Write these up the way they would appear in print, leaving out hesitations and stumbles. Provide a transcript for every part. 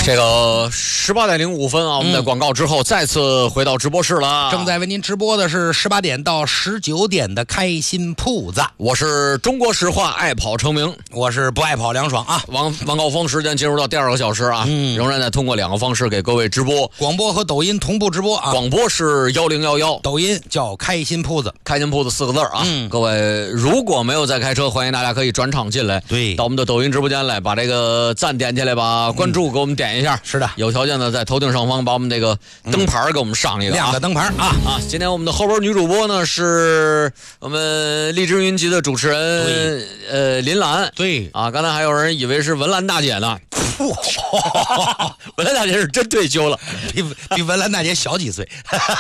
这个18:05啊，我们的广告之后再次回到直播室了。 正在为您直播的是18点到19点的开心铺子。 我是中国实话爱跑成名， 我是不爱跑凉爽啊。 晚高峰时间进入到第2个小时啊，仍然在通过2个方式给各位直播， 广播和抖音同步直播啊。 广播是1011， 抖音叫开心铺子， 开心铺子4个字啊。各位如果没有在开车，欢迎大家可以转场进来， 对， 到我们的抖音直播间来，把这个赞点起来，把关注给我们点一下。 是的， 有条件的在头顶上方把我们这个灯牌给我们上一个亮个灯牌啊。 今天我们的后边女主播呢是我们荔枝云集的主持人林兰。 对啊，刚才还有人以为是文兰大姐呢。文兰大姐是真退休了， 比文兰大姐小几岁。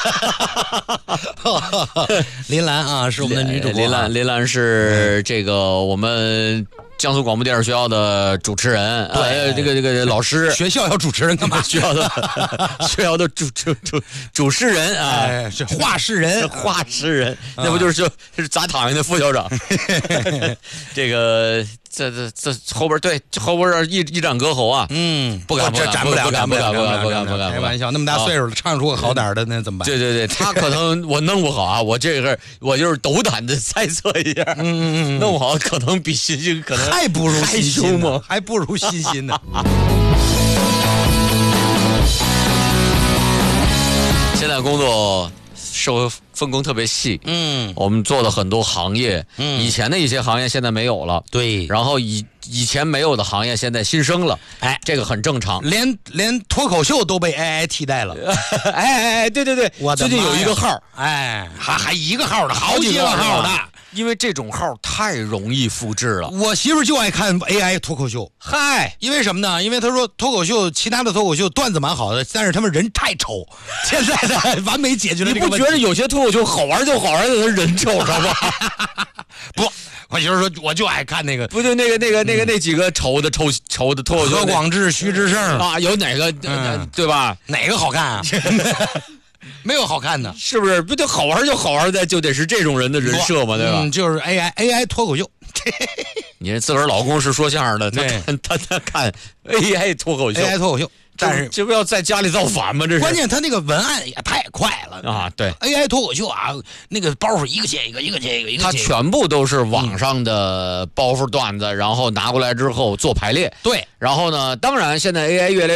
林兰啊，是我们的女主播。 林兰是这个我们江苏广播电视学校的主持人， 对， 这个老师。 学校要主持人干嘛？ 学校的主持人啊， 是话事人， 话事人，那不就是砸躺下的副校长？这个这后边对后边一展歌喉啊，不敢， 不敢， 开玩笑，那么大岁数了，唱出个好点的那怎么办？ 对，他可能我弄不好啊，我就是斗胆的猜测一下，弄不好可能比欣欣可能还不如欣欣吗？ 还不如欣欣呢。 现在工作社会分工特别细，我们做的很多行业，以前的一些行业现在没有了， 对， 然后以前没有的行业现在新生了，这个很正常， 连脱口秀都被 AI 替代了， 对，我最近有一个号， 还一个号的，好几个号的。 因为这种号太容易复制了， 我媳妇就爱看 AI 脱口秀。因为什么呢？因为她说脱口秀，其他的脱口秀段子蛮好的，但是他们人太丑。现在的完美解决了这个问题。 你不觉得有些脱口秀好玩就好玩在他人丑上吗？ 不，我媳妇说我就爱看那个， 不就那几个丑的脱口秀， 何广智、徐志胜啊，有哪个对吧？ 哪个好看啊？没有好看的， 是不是？不就好玩就好玩在就得是这种人的人设嘛，对吧？ 就是 AI 脱口秀。 你这自个儿老公是说相声的，他看 AI 脱口秀 ，AI 脱口秀，但是这不要在家里造反吗？这是关键，他那个文案也太快了啊！对 ，AI 脱口秀啊，那个包袱一个接一个， 他全部都是网上的包袱段子，然后拿过来之后做排列。 对， 然后呢，当然现在 AI 越来